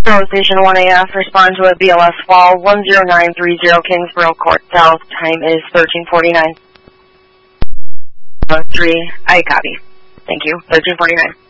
Patrol Station 1AF, respond to a BLS fall 10930 Kingsborough Court South. Time is 13:49. 3, I copy. Thank you. 13:49.